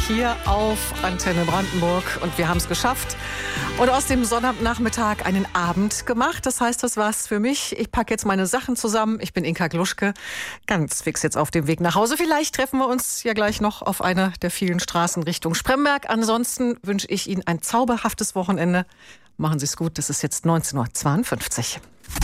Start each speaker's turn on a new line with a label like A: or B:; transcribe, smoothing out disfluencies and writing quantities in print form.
A: hier auf Antenne Brandenburg und wir haben es geschafft und aus dem Sonnabendnachmittag einen Abend gemacht. Das heißt, das war's für mich. Ich packe jetzt meine Sachen zusammen. Ich bin Inka Gluschke, ganz fix jetzt auf dem Weg nach Hause. Vielleicht treffen wir uns ja gleich noch auf einer der vielen Straßen Richtung Spremberg. Ansonsten wünsche ich Ihnen ein zauberhaftes Wochenende. Machen Sie es gut, das ist jetzt 19:52 Uhr.